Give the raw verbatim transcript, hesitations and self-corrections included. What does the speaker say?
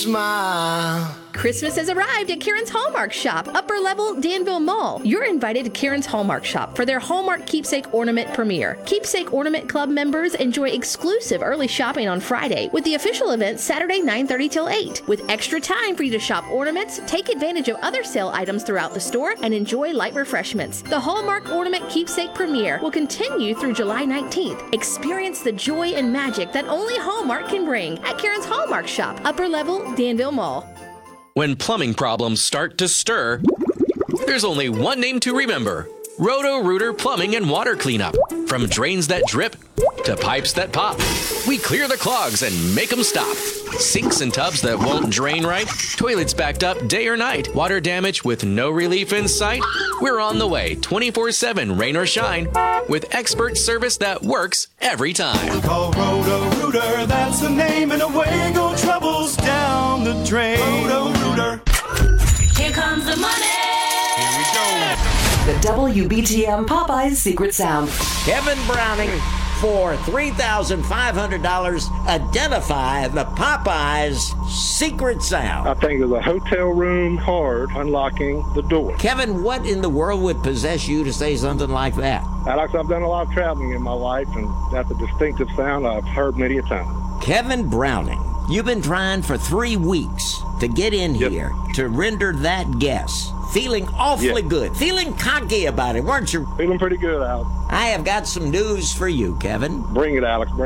smile. Christmas has arrived at Karen's Hallmark Shop, upper level Danville Mall. You're invited to Karen's Hallmark Shop for their Hallmark Keepsake Ornament premiere. Keepsake Ornament Club members enjoy exclusive early shopping on Friday, with the official event Saturday nine thirty till eight. With extra time for you to shop ornaments, take advantage of other sale items throughout the store, and enjoy light refreshments. The Hallmark Ornament Keepsake premiere will continue through July nineteenth. Experience the joy and magic that only Hallmark can bring at Karen's Hallmark Shop, upper level Danville Mall. When plumbing problems start to stir, there's only one name to remember: Roto-Rooter Plumbing and Water Cleanup. From drains that drip to pipes that pop, we clear the clogs and make them stop. Sinks and tubs that won't drain right, toilets backed up day or night, water damage with no relief in sight. We're on the way twenty-four seven, rain or shine, with expert service that works every time. Call Roto-Rooter, that's the name, and away go troubles down the drain. Roto-Rooter. Here comes the money. Here we go. The W B T M Popeyes Secret Sound. Kevin Browning, for three thousand five hundred dollars, identify the Popeyes secret sound. I think there's a hotel room card unlocking the door. Kevin, what in the world would possess you to say something like that? Alex, I've done a lot of traveling in my life, and that's a distinctive sound I've heard many a time. Kevin Browning, you've been trying for three weeks to get in Yep. here to render that guess. Feeling awfully Yep. good. Feeling cocky about it, weren't you? Feeling pretty good, Alex. I have got some news for you, Kevin. Bring it, Alex. Bring